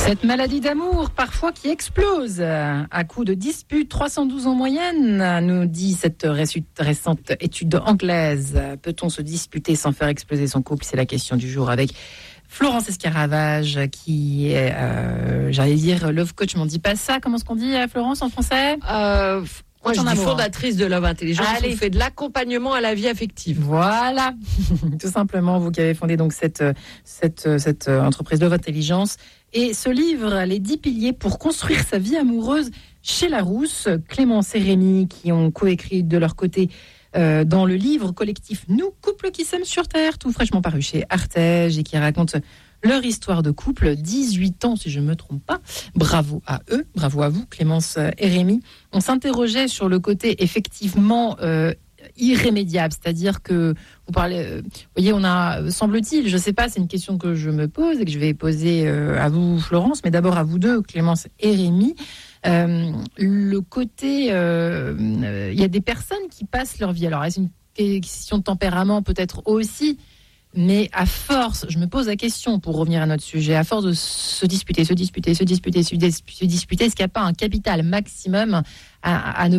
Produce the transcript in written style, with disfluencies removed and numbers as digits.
Cette maladie d'amour, parfois qui explose à coup de disputes, 312 en moyenne, nous dit cette récente étude anglaise. Peut-on se disputer sans faire exploser son couple ? C'est la question du jour avec Florence Escaravage, qui est, j'allais dire, love coach, mais on dit pas ça. Comment est-ce qu'on dit, Florence, en français ? Moi, je dis fondatrice de Love Intelligence. Allez. Vous faites de l'accompagnement à la vie affective. Voilà, tout simplement, vous qui avez fondé donc cette entreprise Love Intelligence. Et ce livre, les 10 piliers pour construire sa vie amoureuse chez Larousse, Clémence et Rémi, qui ont coécrit de leur côté dans le livre collectif Nous, couple qui s'aiment sur Terre, tout fraîchement paru chez Artege et qui raconte leur histoire de couple, 18 ans si je ne me trompe pas. Bravo à eux, bravo à vous Clémence et Rémi. On s'interrogeait sur le côté effectivement irrémédiable, c'est-à-dire que vous parlez, vous voyez, on a, semble-t-il, je ne sais pas, c'est une question que je me pose et que je vais poser à vous Florence, mais d'abord à vous deux, Clémence et Rémi. Le côté, il y a des personnes qui passent leur vie, alors est-ce une question de tempérament peut-être aussi, mais à force, je me pose la question pour revenir à notre sujet, à force de se disputer, est-ce qu'il n'y a pas un capital maximum à ne pas dépasser ?